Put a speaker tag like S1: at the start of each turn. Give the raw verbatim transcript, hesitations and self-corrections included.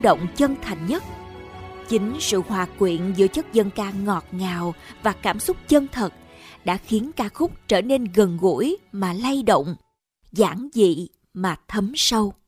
S1: động chân thành nhất. Chính sự hòa quyện giữa chất dân ca ngọt ngào và cảm xúc chân thật đã khiến ca khúc trở nên gần gũi mà lay động, giản dị mà thấm sâu.